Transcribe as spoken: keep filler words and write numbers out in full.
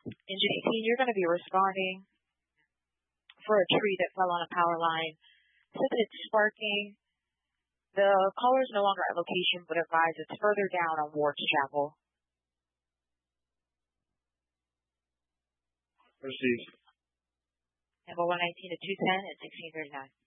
Engine eighteen, you're going to be responding for a tree that fell on a power line. Since it's sparking, the caller is no longer at location, but advised it's further down on Ward's Chapel. Received. Number one nineteen to two ten and sixteen thirty-nine.